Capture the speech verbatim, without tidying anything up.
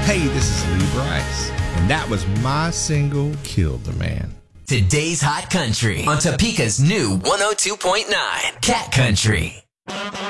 Hey, this is Lee Bryce, and that was my single, Killed the Man. Today's Hot Country on Topeka's new one oh two point nine Cat Country.